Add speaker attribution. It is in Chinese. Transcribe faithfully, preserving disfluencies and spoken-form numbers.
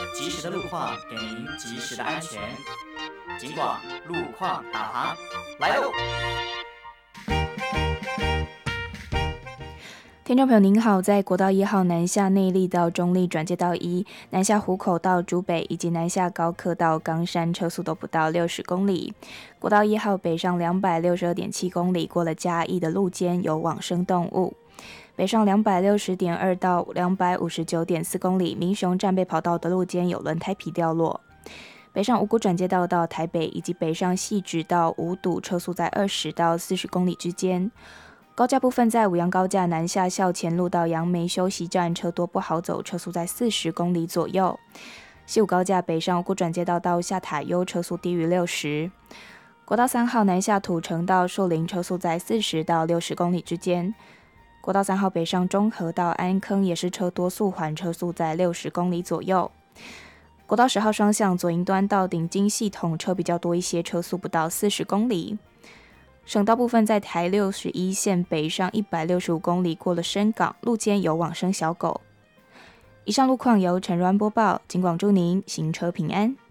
Speaker 1: 及时的路况，给您及时的安全。警广路况导航来喽！
Speaker 2: 听众朋友您好，在国道一号南下内坜到中坜转接道一、南下湖口到竹北以及南下高科到冈山，车速都不到六十公里。国道一号北上两百六十二点七公里，过了嘉义的路肩有往生动物。北上两百六十点二到两百五十九点四公里，民雄战备跑道的路肩有轮胎皮掉落。北上五股转接道到台北以及北上汐止到五堵，车速在二十到四十公里之间。高架部分在五杨高架南下校前路到杨梅休息站，车多不好走，车速在四十公里左右。西武高架北上五股转接道到下塔悠，车速低于六十。国道三号南下土城到树林，车速在四十到六十公里之间。国道三号北上中和到安坑也是车多速缓，车速在六十公里左右。国道十号双向左营端到顶金系统车比较多一些，车速不到四十公里。省道部分在台六十一线北上一百六十五公里，过了深港，路肩有往生小狗。以上路况由陈瑞安播报，警广祝您行车平安。